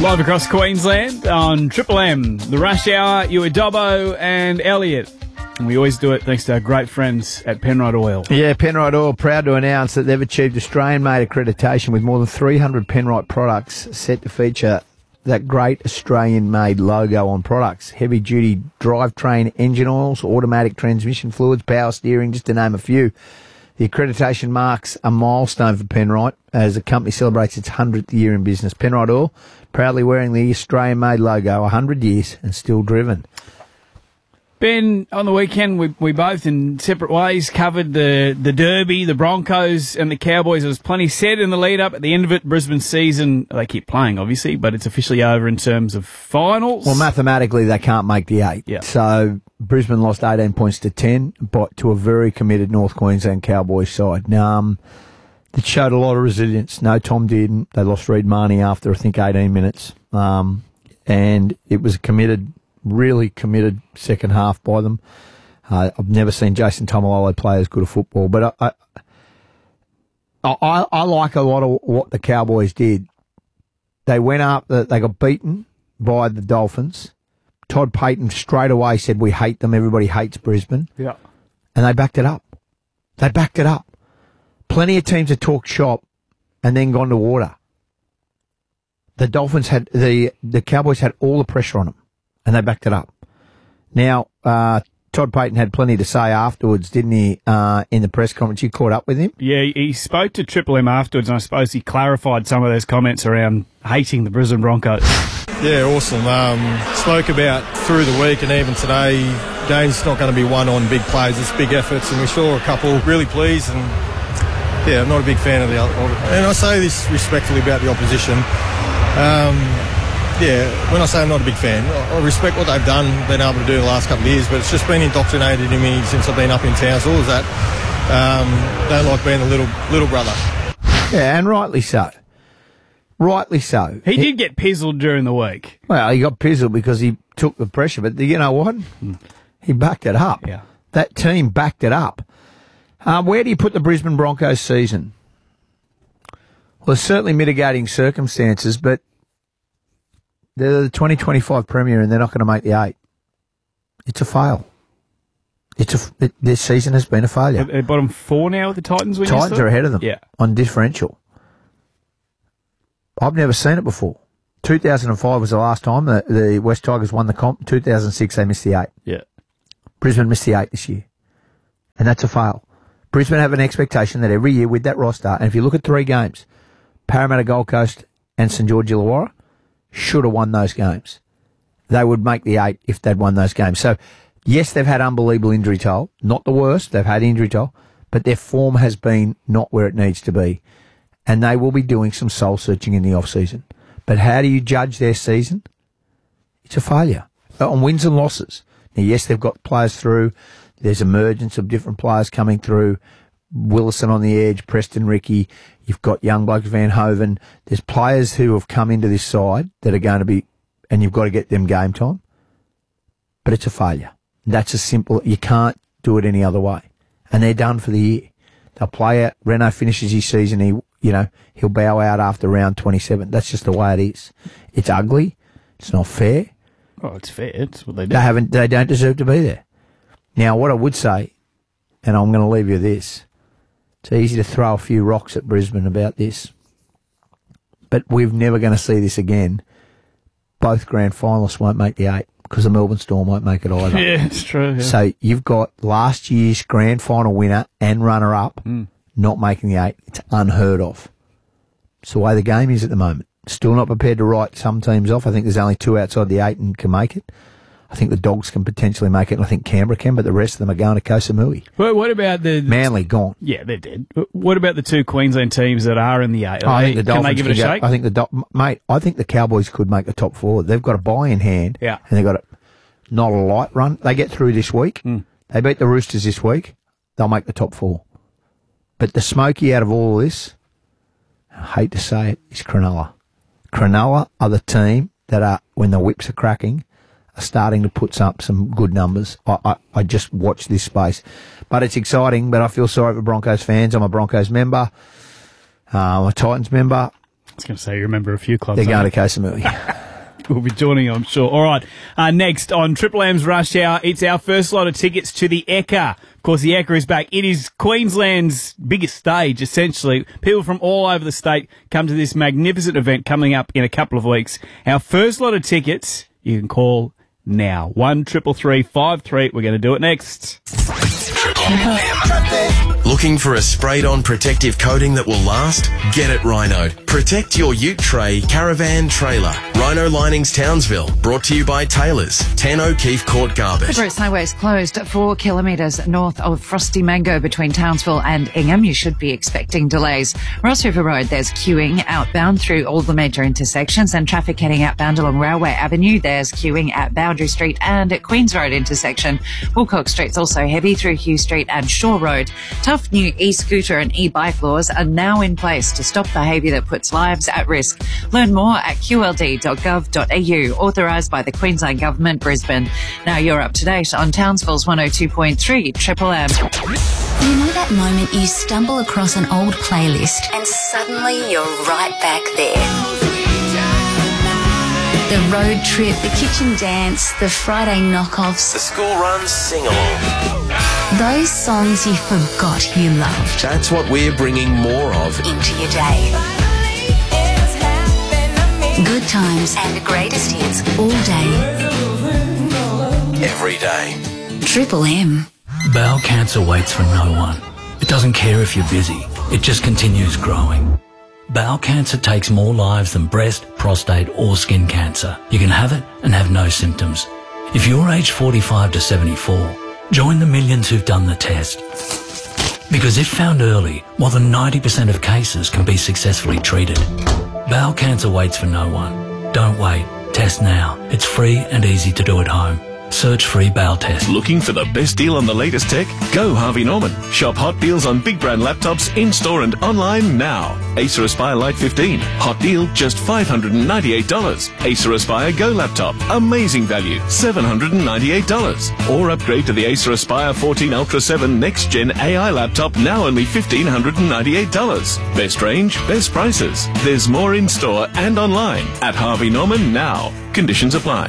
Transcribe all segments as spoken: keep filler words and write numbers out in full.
Live across Queensland on Triple M, the Rush Hour, you were Dobbo and Elliot. And we always do it thanks to our great friends at Penrite Oil. Yeah, Penrite Oil proud to announce that they've achieved Australian-made accreditation with more than three hundred Penrite products set to feature that great Australian-made logo on products. Heavy-duty drivetrain engine oils, automatic transmission fluids, power steering, just to name a few. The accreditation marks a milestone for Penrite as the company celebrates its hundredth year in business. Penrite Oil, proudly wearing the Australian-made logo, one hundred years and still driven. Ben, on the weekend, we we both, in separate ways, covered the, the Derby, the Broncos and the Cowboys. There was plenty said in the lead-up. At the end of it, Brisbane's season, they keep playing, obviously, but it's officially over in terms of finals. Well, mathematically, they can't make the eight. Yeah. So Brisbane lost eighteen points to ten, but to a very committed North Queensland Cowboys side. Um, it showed a lot of resilience. No, Tom didn't. They lost Reid Marnie after, I think, eighteen minutes. Um, and it was a committed... really committed second half by them. Uh, I've never seen Jason Tamalolo play as good a football, but I, I, I, I like a lot of what the Cowboys did. They went up, they got beaten by the Dolphins. Todd Payton straight away said, we hate them, everybody hates Brisbane. Yeah. And they backed it up. They backed it up. Plenty of teams have talked shop and then gone to water. The Dolphins had, the, the Cowboys had all the pressure on them. And they backed it up. Now, uh, Todd Payton had plenty to say afterwards, didn't he, uh, in the press conference? You caught up with him? Yeah, he spoke to Triple M afterwards, and I suppose he clarified some of those comments around hating the Brisbane Broncos. Yeah, awesome. Um, spoke about through the week and even today, game's not going to be won on big plays, it's big efforts, and we saw a couple really pleased, and yeah, I'm not a big fan of the other. And I say this respectfully about the opposition. Um, Yeah, when I say I'm not a big fan, I respect what they've done, been able to do the last couple of years, but it's just been indoctrinated in me since I've been up in town. So all of that, um, don't like being a little little brother. Yeah, and rightly so. Rightly so. He, he did get pizzled during the week. Well, he got pizzled because he took the pressure, but you know what? Mm. He backed it up. Yeah. That team backed it up. Um, where do you put the Brisbane Broncos season? Well, there's certainly mitigating circumstances, but they're the twenty twenty-five Premier and they're not going to make the eight. It's a fail. It's a, it, this season has been a failure. They're bottom four now with the Titans winning. Titans are ahead of them yeah. on differential. I've never seen it before. two thousand five was the last time the, the West Tigers won the comp. two thousand six they missed the eight. Yeah. Brisbane missed the eight this year. And that's a fail. Brisbane have an expectation that every year with that roster, and if you look at three games, Parramatta, Gold Coast and St George Illawarra, should have won those games. They would make the eight if they'd won those games. So, yes, they've had unbelievable injury toll. Not the worst. They've had injury toll. But their form has been not where it needs to be. And they will be doing some soul-searching in the off-season. But how do you judge their season? It's a failure. On wins and losses. Now, yes, they've got players through. There's emergence of different players coming through. Willison on the edge, Preston Ricky. You've got young blokes, Van Hoven. There's players who have come into this side that are going to be, and you've got to get them game time. But it's a failure. That's a simple, you can't do it any other way. And they're done for the year. They'll play out. Renault finishes his season. He, you know, he'll bow out after round twenty-seven. That's just the way it is. It's ugly. It's not fair. Oh, it's fair. It's what they do. They haven't, they don't deserve to be there. Now, what I would say, and I'm going to leave you with this, it's easy to throw a few rocks at Brisbane about this. But we're never going to see this again. Both grand finalists won't make the eight because the Melbourne Storm won't make it either. Yeah, it's true. Yeah. So you've got last year's grand final winner and runner-up mm. not making the eight. It's unheard of. It's the way the game is at the moment. Still not prepared to write some teams off. I think there's only two outside the eight and can make it. I think the Dogs can potentially make it, and I think Canberra can, but the rest of them are going to Koh Samui. Well, what about the... Manly, gone. Yeah, they're dead. What about the two Queensland teams that are in the eight? I think the can Dolphins they give it a go, shake? I think the Do- Mate, I think the Cowboys could make the top four. They've got a bye in hand, yeah. and they've got a, not a light run. They get through this week. Mm. They beat the Roosters this week. They'll make the top four. But the smoky out of all of this, I hate to say it, is Cronulla. Cronulla are the team that are, when the whips are cracking, are starting to put up some good numbers. I, I, I just watch this space. But it's exciting, but I feel sorry for Broncos fans. I'm a Broncos member. Uh, I'm a Titans member. I was going to say, you remember a few clubs. They're going to Koh Samui. will be joining, I'm sure. All right, uh, next on Triple M's Rush Hour, it's our first lot of tickets to the Ekka. Of course, the Ekka is back. It is Queensland's biggest stage, essentially. People from all over the state come to this magnificent event coming up in a couple of weeks. Our first lot of tickets, you can call now. One triple three five three. We're going to do it next. Looking for a sprayed-on protective coating that will last? Get it Rhino. Protect your ute tray, caravan, trailer. Rhino Linings Townsville. Brought to you by Taylor's. ten O'Keefe Court, Garbett. The Bruce Highway is closed four kilometres north of Frosty Mango between Townsville and Ingham. You should be expecting delays. Ross River Road, there's queuing outbound through all the major intersections, and traffic heading outbound along Railway Avenue. There's queuing at Boundary Street and at Queens Road intersection. Woolcock Street's also heavy through Hugh Street and Shaw Road. Tough new e-scooter and e-bike laws are now in place to stop behaviour that puts lives at risk. Learn more at q l d dot gov dot a u, authorised by the Queensland Government, Brisbane. Now you're up to date on Townsville's one oh two point three Triple M. You know that moment you stumble across an old playlist and suddenly you're right back there? The road trip, the kitchen dance, the Friday knockoffs. The school runs, sing-along. Those songs you forgot you loved. That's what we're bringing more of into your day. Good times and the greatest hits all day. every day. Triple M. Bowel cancer waits for no one. It doesn't care if you're busy. It just continues growing. Bowel cancer takes more lives than breast, prostate or skin cancer. You can have it and have no symptoms. If you're aged forty-five to seventy-four, join the millions who've done the test. Because if found early, more than ninety percent of cases can be successfully treated. Bowel cancer waits for no one. Don't wait. Test now. It's free and easy to do at home. Search free bowel test. Looking for the best deal on the latest tech? Go Harvey Norman. Shop hot deals on big brand laptops in-store and online now. Acer Aspire Lite fifteen. Hot deal, just five hundred ninety-eight dollars. Acer Aspire Go laptop. Amazing value, seven hundred ninety-eight dollars. Or upgrade to the Acer Aspire fourteen Ultra seven Next Gen A I laptop, now only one thousand five hundred ninety-eight dollars. Best range, best prices. There's more in-store and online at Harvey Norman now. Conditions apply.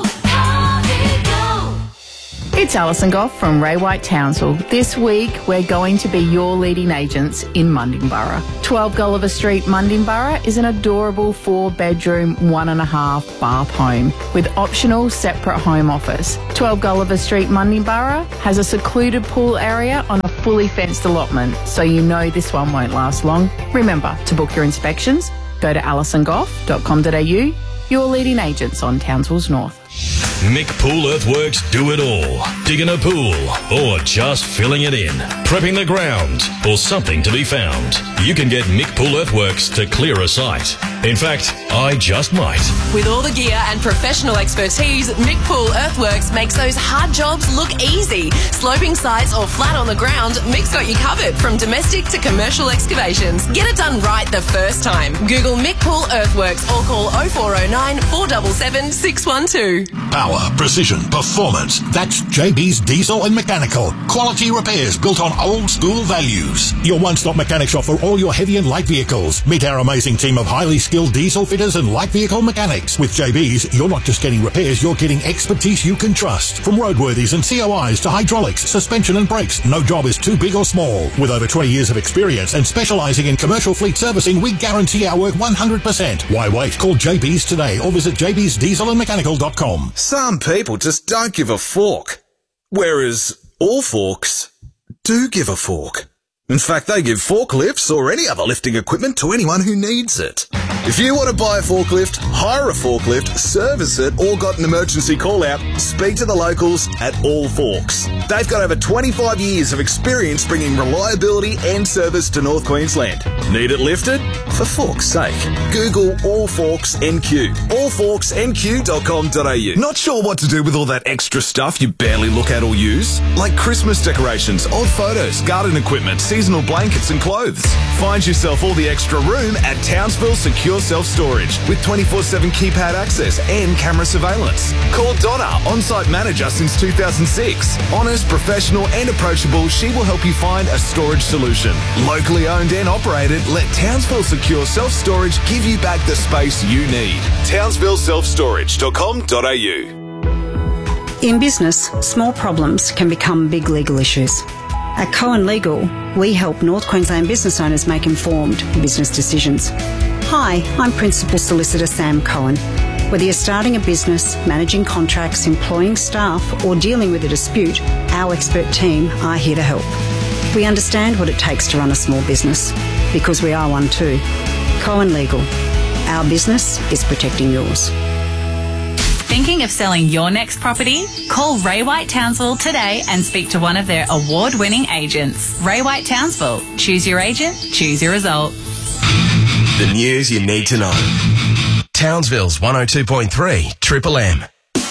It's Alison Goff from Ray White Townsville. This week, we're going to be your leading agents in Mundingburra. twelve Gulliver Street, Mundingburra is an adorable four-bedroom, one-and-a-half bath home with optional separate home office. twelve Gulliver Street, Mundingburra has a secluded pool area on a fully fenced allotment, so you know this one won't last long. Remember to book your inspections. Go to alison goff dot com dot a u. Your leading agents on Townsville's North. Mick Pool Earthworks do it all. Digging a pool or just filling it in. Prepping the ground or something to be found. You can get Mick Pool Earthworks to clear a site. In fact, I just might. With all the gear and professional expertise, Mick Pool Earthworks makes those hard jobs look easy. Sloping sites or flat on the ground, Mick's got you covered from domestic to commercial excavations. Get it done right the first time. Google Mick Pool Earthworks or call oh four oh nine, four seven seven, six one two. Power, precision, performance. That's J B's Diesel and Mechanical. Quality repairs built on old school values. Your one-stop mechanic shop for all your heavy and light vehicles. Meet our amazing team of highly skilled diesel fitters and light vehicle mechanics. With J B's, you're not just getting repairs, you're getting expertise you can trust. From roadworthies and C O Is to hydraulics, suspension and brakes, no job is too big or small. With over twenty years of experience and specialising in commercial fleet servicing, we guarantee our work one hundred percent. Why wait? Call J B's today or visit j b's diesel and mechanical dot com. Some people just don't give a fork, whereas all forks do give a fork. In fact, they give forklifts or any other lifting equipment to anyone who needs it. If you want to buy a forklift, hire a forklift, service it, or got an emergency call-out, speak to the locals at All Forks. They've got over twenty-five years of experience bringing reliability and service to North Queensland. Need it lifted? For fork's sake, Google All Forks N Q. all forks n q dot com dot a u. Not sure what to do with all that extra stuff you barely look at or use? Like Christmas decorations, old photos, garden equipment, seasonal blankets and clothes. Find yourself all the extra room at Townsville Secure secure self-storage with twenty-four seven keypad access and camera surveillance. Call Donna, on-site manager since two thousand six. Honest, professional and approachable, she will help you find a storage solution. Locally owned and operated, let Townsville Secure Self-Storage give you back the space you need. townsville self storage dot com dot a u. In business, small problems can become big legal issues. At Cohen Legal, we help North Queensland business owners make informed business decisions. Hi, I'm Principal Solicitor Sam Cohen. Whether you're starting a business, managing contracts, employing staff, or dealing with a dispute, our expert team are here to help. We understand what it takes to run a small business, because we are one too. Cohen Legal. Our business is protecting yours. Thinking of selling your next property? Call Ray White Townsville today and speak to one of their award-winning agents. Ray White Townsville. Choose your agent, choose your result. The news you need to know. Townsville's one oh two point three Triple M.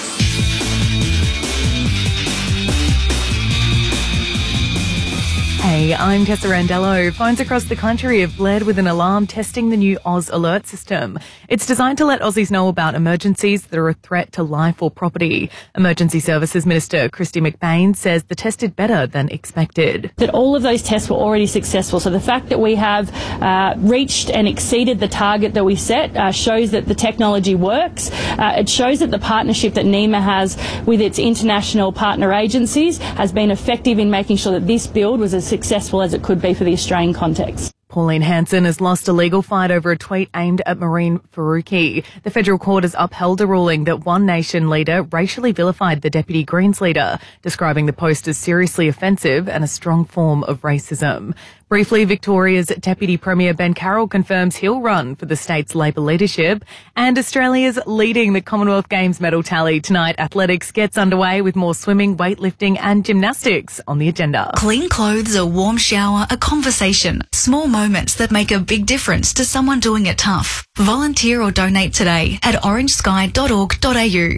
Hey, I'm Tessa Randello. Phones across the country have bled with an alarm testing the new Oz Alert system. It's designed to let Aussies know about emergencies that are a threat to life or property. Emergency Services Minister Christy McBain says the test did better than expected. That all of those tests were already successful. So the fact that we have uh, reached and exceeded the target that we set uh, shows that the technology works. Uh, it shows that the partnership that NEMA has with its international partner agencies has been effective in making sure that this build was as successful as it could be for the Australian context. Pauline Hanson has lost a legal fight over a tweet aimed at Marine Faruqi. The federal court has upheld a ruling that One Nation leader racially vilified the Deputy Greens leader, describing the post as seriously offensive and a strong form of racism. Briefly, Victoria's Deputy Premier Ben Carroll confirms he'll run for the state's Labor leadership. And Australia's leading the Commonwealth Games medal tally tonight. Athletics gets underway with more swimming, weightlifting and gymnastics on the agenda. Clean clothes, a warm shower, a conversation. Small moments that make a big difference to someone doing it tough. Volunteer or donate today at orange sky dot org dot a u.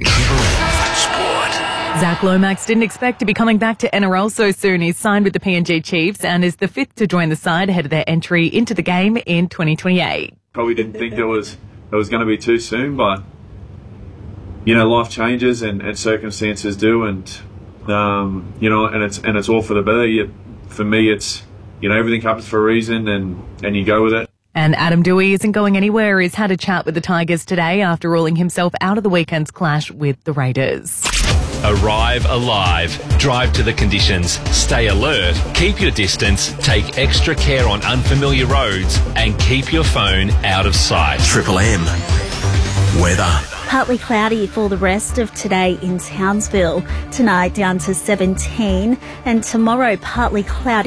Zach Lomax didn't expect to be coming back to N R L so soon. He's signed with the P N G Chiefs and is the fifth to join the side ahead of their entry into the game in twenty twenty-eight. Probably didn't think it was it was going to be too soon, but you know, life changes and, and circumstances do, and um, you know, and it's and it's all for the better. You, for me, it's you know, everything happens for a reason, and and you go with it. And Adam Dewey isn't going anywhere. He's had a chat with the Tigers today after ruling himself out of the weekend's clash with the Raiders. Arrive alive. Drive to the conditions. Stay alert. Keep your distance. Take extra care on unfamiliar roads and keep your phone out of sight. Triple M. Weather. Partly cloudy for the rest of today in Townsville. Tonight down to seventeen and tomorrow partly cloudy.